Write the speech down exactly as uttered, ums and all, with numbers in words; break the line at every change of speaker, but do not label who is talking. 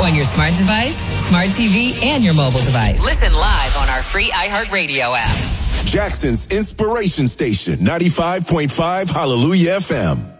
On your smart device, smart T V, and your mobile device. Listen live on our free iHeartRadio app.
Jackson's Inspiration Station, ninety-five point five Hallelujah F M.